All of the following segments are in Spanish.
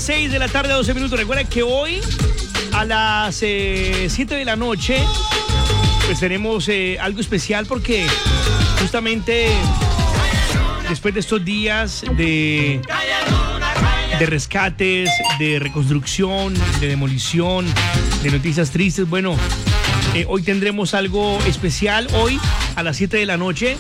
6 de la tarde, 12 minutos. Recuerda que hoy a las 7 de la noche pues tenemos algo especial porque justamente después de estos días de rescates, de reconstrucción, de demolición, de noticias tristes, bueno, hoy tendremos algo especial. Hoy a las 7 de la noche,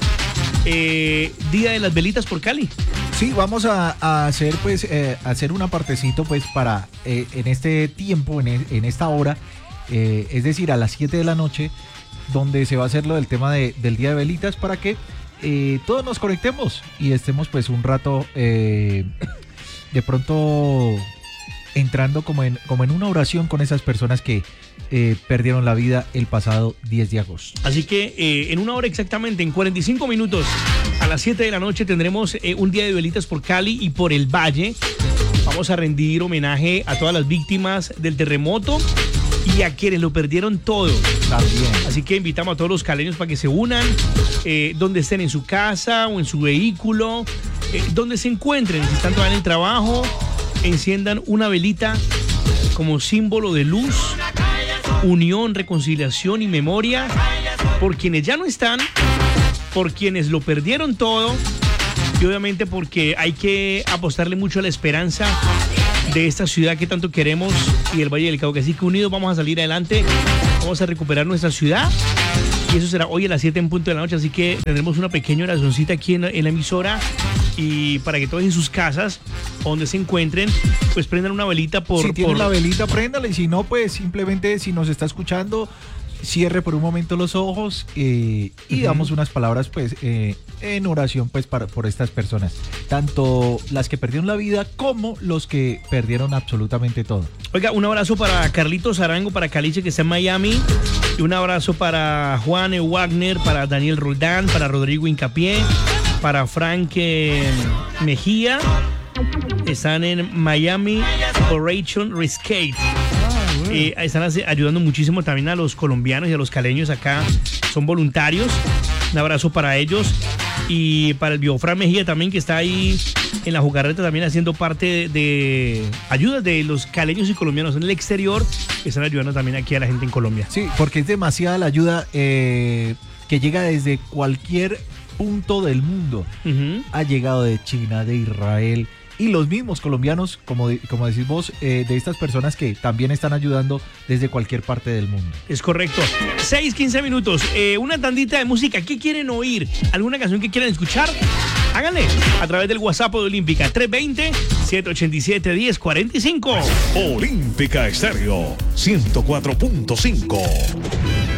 Día de las Velitas por Cali. Sí, vamos a hacer pues hacer una partecito pues para en este tiempo, en esta hora, es decir, a las 7 de la noche, donde se va a hacer lo del tema del Día de Velitas para que todos nos conectemos y estemos pues un rato de pronto entrando como en una oración con esas personas que perdieron la vida el pasado 10 de agosto. Así que en una hora exactamente, en 45 minutos, a las 7 de la noche tendremos un Día de Velitas por Cali y por el Valle. Vamos a rendir homenaje a todas las víctimas del terremoto y a quienes lo perdieron todo. También. Así que invitamos a todos los caleños para que se unan, donde estén, en su casa o en su vehículo, donde se encuentren, si están todavía en el trabajo, enciendan una velita como símbolo de luz, unión, reconciliación y memoria por quienes ya no están, por quienes lo perdieron todo y obviamente porque hay que apostarle mucho a la esperanza de esta ciudad que tanto queremos y el Valle del Cauca. Así que unidos vamos a salir adelante, vamos a recuperar nuestra ciudad y eso será hoy a las 7 en punto de la noche. Así que tendremos una pequeña oracioncita aquí en la emisora y para que todos en sus casas, donde se encuentren, pues prendan una velita Si tienen la velita, préndala, y si no, pues simplemente si nos está escuchando, cierre por un momento los ojos y damos unas palabras pues en oración pues por estas personas, tanto las que perdieron la vida como los que perdieron absolutamente todo. Oiga, un abrazo para Carlitos Arango, para Caliche que está en Miami, y un abrazo para Juan Wagner, para Daniel Roldán, para Rodrigo Incapié, para Frank Mejía. Están en Miami Operation Rescate. Están ayudando muchísimo también a los colombianos y a los caleños acá. Son voluntarios. Un abrazo para ellos. Y para el Biofran Mejía también, que está ahí en la jugarreta también haciendo parte de ayudas de los caleños y colombianos en el exterior, que están ayudando también aquí a la gente en Colombia. Sí, porque es demasiada la ayuda que llega desde cualquier punto del mundo. Ha llegado de China, de Israel, y los mismos colombianos, como decís vos, de estas personas que también están ayudando desde cualquier parte del mundo. Es correcto. 6:15 minutos. Una tandita de música. ¿Qué quieren oír? ¿Alguna canción que quieran escuchar? Háganle a través del WhatsApp de Olímpica 320-787-1045. Olímpica Estéreo 104.5.